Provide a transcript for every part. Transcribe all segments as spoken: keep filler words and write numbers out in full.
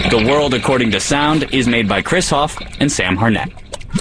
The World According to Sound is made by Chris Hoff and Sam Harnett.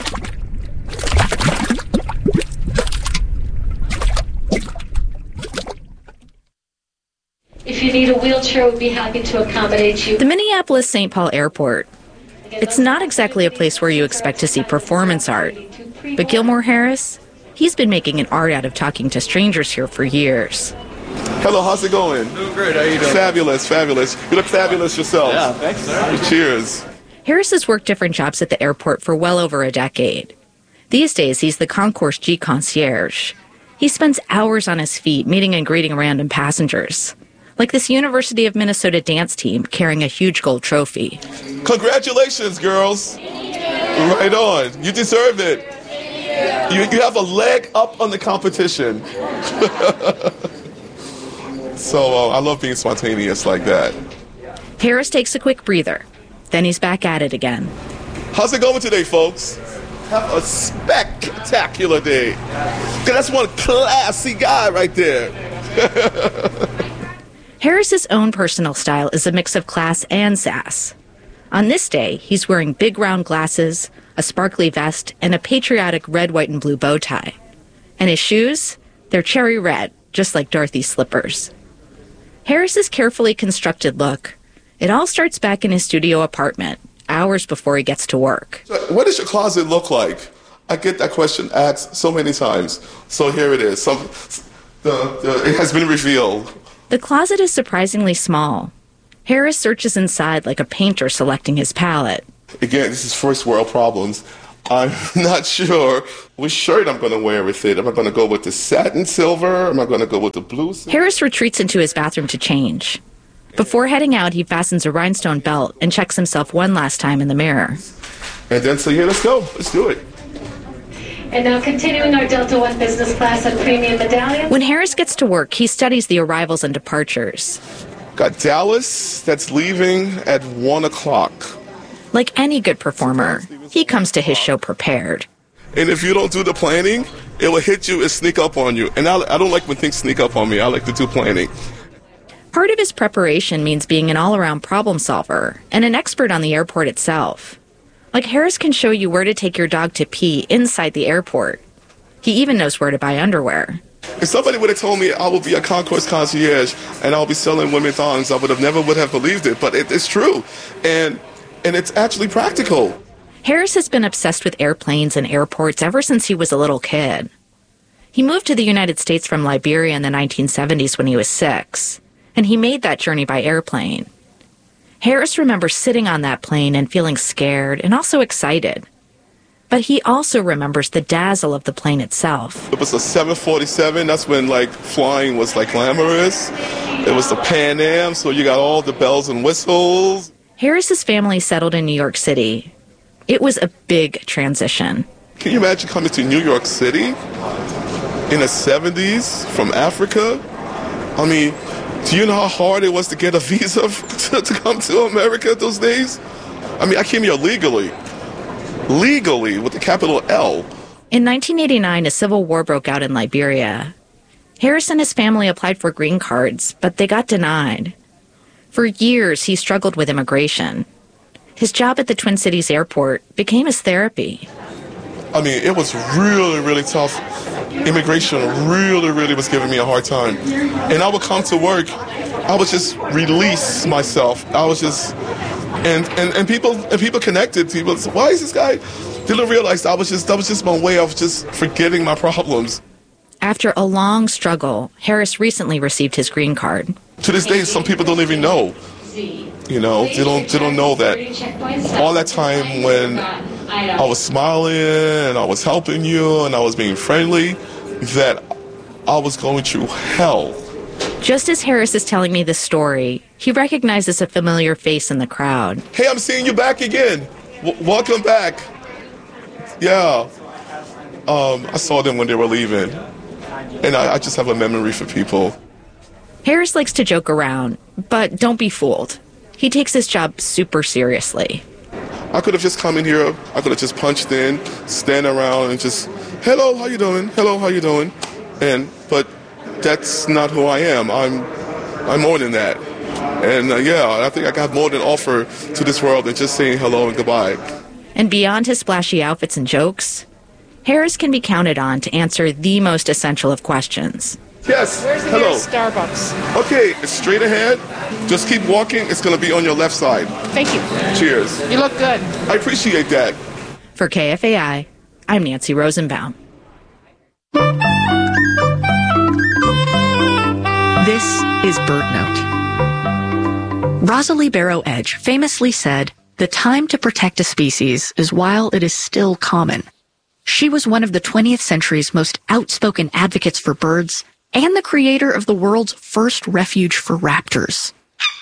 If you need a wheelchair, we'd be happy to accommodate you. The Minneapolis-Saint Paul Airport. It's not exactly a place where you expect to see performance art. But Gilmore Harris, he's been making an art out of talking to strangers here for years. Hello, how's it going? Doing great, how you doing? Fabulous, fabulous. You look fabulous yourself. Yeah, thanks, sir. Cheers. Harris has worked different jobs at the airport for well over a decade. These days, he's the Concourse G concierge. He spends hours on his feet meeting and greeting random passengers, like this University of Minnesota dance team carrying a huge gold trophy. Congratulations, girls. Right on. You deserve it. You, you have a leg up on the competition. So uh, I love being spontaneous like that. Harris takes a quick breather. Then he's back at it again. How's it going today, folks? Have a spectacular day. That's one classy guy right there. Harris's own personal style is a mix of class and sass. On this day, he's wearing big round glasses, a sparkly vest, and a patriotic red, white, and blue bow tie. And his shoes? They're cherry red, just like Dorothy's slippers. Harris's carefully constructed look, it all starts back in his studio apartment, hours before he gets to work. So what does your closet look like? I get that question asked so many times. So here it is. Some, the, the, it has been revealed. The closet is surprisingly small. Harris searches inside like a painter selecting his palette. Again, this is first world problems. I'm not sure which shirt I'm going to wear with it. Am I going to go with the satin silver? Am I going to go with the blue silver? Harris retreats into his bathroom to change. Before heading out, he fastens a rhinestone belt and checks himself one last time in the mirror. And then, so yeah, let's go. Let's do it. And now continuing our Delta One business class and premium medallion. When Harris gets to work, he studies the arrivals and departures. Got Dallas that's leaving at one o'clock. Like any good performer, he comes to his show prepared. And if you don't do the planning, it will hit you and sneak up on you. And I, I don't like when things sneak up on me. I like to do planning. Part of his preparation means being an all-around problem solver and an expert on the airport itself. Like Harris can show you where to take your dog to pee inside the airport. He even knows where to buy underwear. If somebody would have told me I would be a concourse concierge and I'll be selling women thongs, I would have never would have believed it. But it, it's true. And and it's actually practical. Harris has been obsessed with airplanes and airports ever since he was a little kid. He moved to the United States from Liberia in the nineteen seventies when he was six, and he made that journey by airplane. Harris remembers sitting on that plane and feeling scared and also excited. But he also remembers the dazzle of the plane itself. It was a seven forty-seven. That's when, like, flying was, like, glamorous. It was the Pan Am, so you got all the bells and whistles. Harris's family settled in New York City. It was a big transition. Can you imagine coming to New York City in the seventies from Africa? I mean, do you know how hard it was to get a visa to, to come to America those days? I mean, I came here legally. Legally, with the capital L. In nineteen eighty-nine, a civil war broke out in Liberia. Harris and his family applied for green cards, but they got denied. For years, he struggled with immigration. His job at the Twin Cities airport became his therapy. I mean, it was really, really tough. Immigration really, really was giving me a hard time. And I would come to work, I would just release myself. I was just, and and, and people and people connected. People said, why is this guy? Didn't realize that was just that was just my way of just forgetting my problems. After a long struggle, Harris recently received his green card. To this day, some people don't even know. You know, they don't they don't know that all that time when I was smiling and I was helping you and I was being friendly, that I was going through hell. Just as Harris is telling me this story, he recognizes a familiar face in the crowd. Hey, I'm seeing you back again. W- welcome back. Yeah. Um, I saw them when they were leaving. And I, I just have a memory for people. Harris likes to joke around, but don't be fooled. He takes his job super seriously. I could have just come in here, I could have just punched in, stand around and just, hello, how you doing? Hello, how you doing? And, but that's not who I am. I'm, I'm more than that. And uh, yeah, I think I got more than offer to this world than just saying hello and goodbye. And beyond his splashy outfits and jokes, Harris can be counted on to answer the most essential of questions. Yes, Where's the hello. Starbucks? Okay, it's straight ahead. Just keep walking. It's going to be on your left side. Thank you. Cheers. You look good. I appreciate that. For K F A I, I'm Nancy Rosenbaum. This is BirdNote. Rosalie Barrow Edge famously said, "The time to protect a species is while it is still common." She was one of the twentieth century's most outspoken advocates for birds and the creator of the world's first refuge for raptors.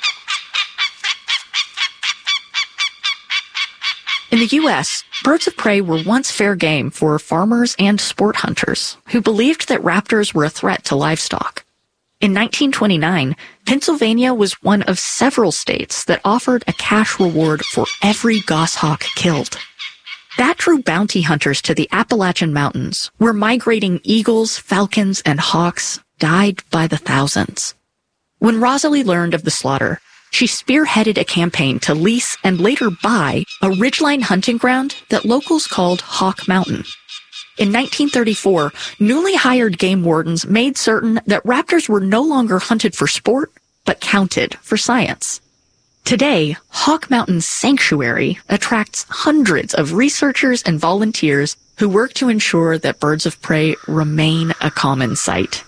In the U S, birds of prey were once fair game for farmers and sport hunters who believed that raptors were a threat to livestock. In nineteen twenty-nine, Pennsylvania was one of several states that offered a cash reward for every goshawk killed. That drew bounty hunters to the Appalachian Mountains, where migrating eagles, falcons, and hawks died by the thousands. When Rosalie learned of the slaughter, she spearheaded a campaign to lease and later buy a ridgeline hunting ground that locals called Hawk Mountain. In nineteen thirty-four, newly hired game wardens made certain that raptors were no longer hunted for sport, but counted for science. Today, Hawk Mountain Sanctuary attracts hundreds of researchers and volunteers who work to ensure that birds of prey remain a common sight.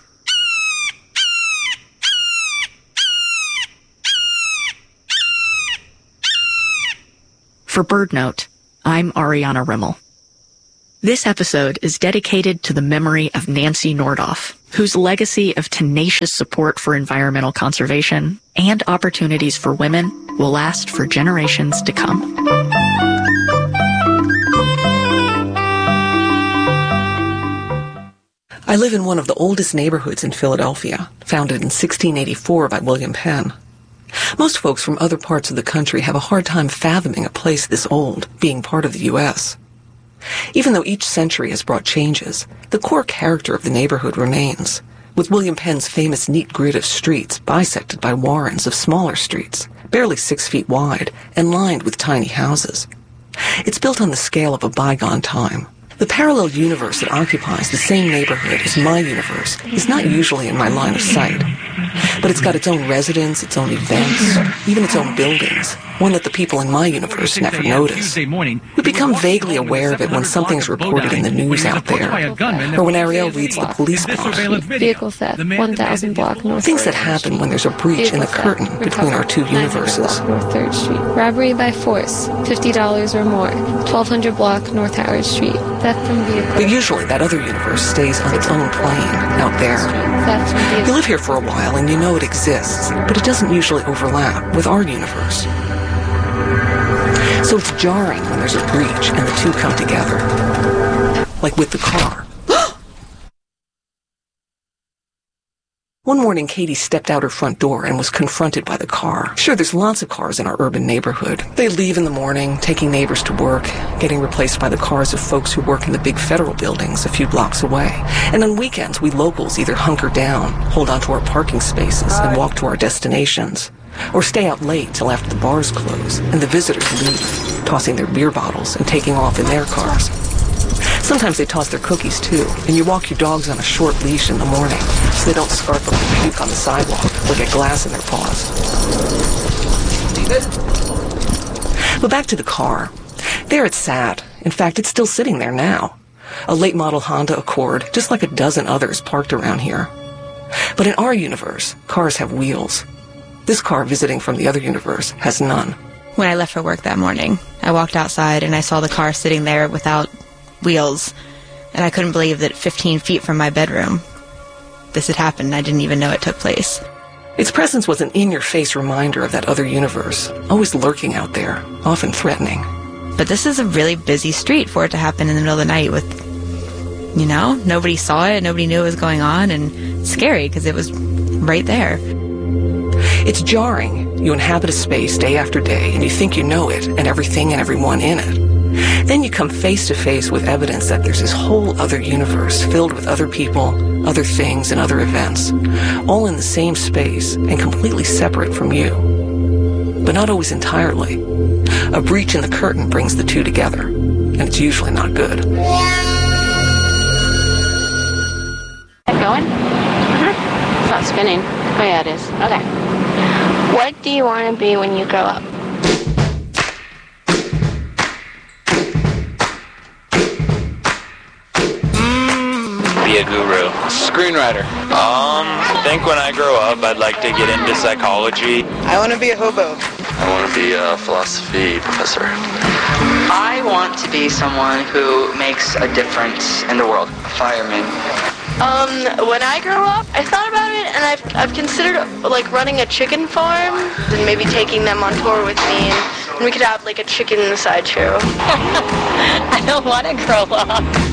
For BirdNote, I'm Ariana Rimmel. This episode is dedicated to the memory of Nancy Nordoff, whose legacy of tenacious support for environmental conservation and opportunities for women will last for generations to come. I live in one of the oldest neighborhoods in Philadelphia, founded in sixteen eighty-four by William Penn. Most folks from other parts of the country have a hard time fathoming a place this old being part of the U S Even though each century has brought changes, the core character of the neighborhood remains, with William Penn's famous neat grid of streets bisected by warrens of smaller streets, barely six feet wide, and lined with tiny houses. It's built on the scale of a bygone time. The parallel universe that occupies the same neighborhood as my universe is not usually in my line of sight. But it's got its own residents, its own events, even its own buildings, one that the people in my universe never notice. We become vaguely aware of it when something's reported in the news out there, or when Ariel reads the police car. Vehicle theft, one thousand block North Things that happen when there's a breach in the curtain between our two universes. North third Street. Robbery by force, fifty dollars or more. twelve hundred block North Howard Street. Theft from vehicle. But usually that other universe stays on its own plane, out there. Theft from vehicle. You live here for a while and you know it exists, but it doesn't usually overlap with our universe. So it's jarring when there's a breach and the two come together. Like with the car. One morning, Katie stepped out her front door and was confronted by the car. Sure, there's lots of cars in our urban neighborhood. They leave in the morning, taking neighbors to work, getting replaced by the cars of folks who work in the big federal buildings a few blocks away. And on weekends, we locals either hunker down, hold onto our parking spaces, and walk to our destinations. Or stay out late till after the bars close and the visitors leave, tossing their beer bottles and taking off in their cars. Sometimes they toss their cookies too, and you walk your dogs on a short leash in the morning so they don't scarf up and puke on the sidewalk or get glass in their paws. But back to the car. There it sat. In fact, it's still sitting there now. A late model Honda Accord, just like a dozen others parked around here. But in our universe, cars have wheels. This car visiting from the other universe has none. When I left for work that morning, I walked outside and I saw the car sitting there without wheels, and I couldn't believe that fifteen feet from my bedroom, this had happened and I didn't even know it took place. Its presence was an in-your-face reminder of that other universe, always lurking out there, often threatening. But this is a really busy street for it to happen in the middle of the night with, you know, nobody saw it, nobody knew what was going on, and it's scary because it was right there. It's jarring. You inhabit a space day after day, and you think you know it and everything and everyone in it. Then you come face to face with evidence that there's this whole other universe filled with other people, other things, and other events, all in the same space and completely separate from you. but not always entirely. A breach in the curtain brings the two together, and it's usually not good. Going? Mm-hmm. It's not spinning. Oh yeah, it is. Okay. What do you want to be when you grow up? Be a guru. Screenwriter. Um, I think when I grow up, I'd like to get into psychology. I want to be a hobo. I want to be a philosophy professor. I want to be someone who makes a difference in the world. A fireman. Um, when I grow up, I thought about it, and I've I've considered like running a chicken farm, and maybe taking them on tour with me, and we could have like a chicken sideshow. I don't want to grow up.